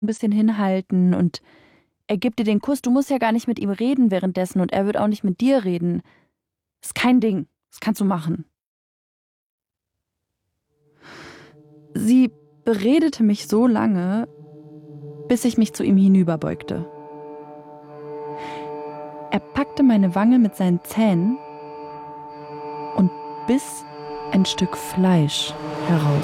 ein bisschen hinhalten und er gibt dir den Kuss. Du musst ja gar nicht mit ihm reden währenddessen und er wird auch nicht mit dir reden. Ist kein Ding. Das kannst du machen. Sie beredete mich so lange, bis ich mich zu ihm hinüberbeugte. Er packte meine Wange mit seinen Zähnen und biss ein Stück Fleisch heraus.